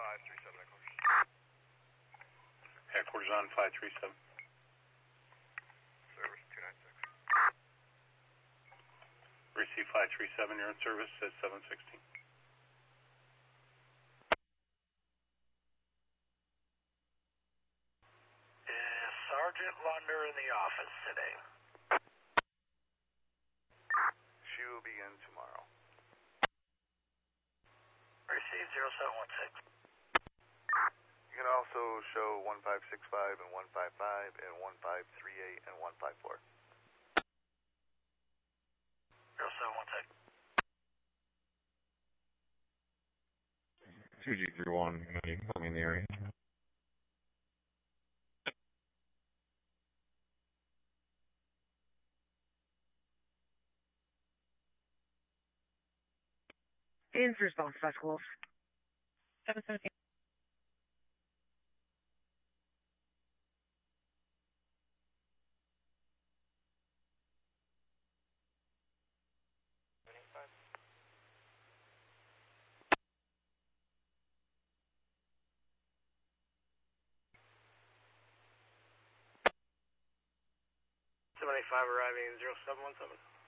537 headquarters. Headquarters on 537. Service 296. Receive 537, you're in service at 716. Is Sergeant Lunder in the office today? She will be in tomorrow. Receive 0716. You can also show 1565 and 155 and 1538 and 154. 0716. 2G31, I'm in the area. In response, Flash Wolf. 717. Arriving 0717.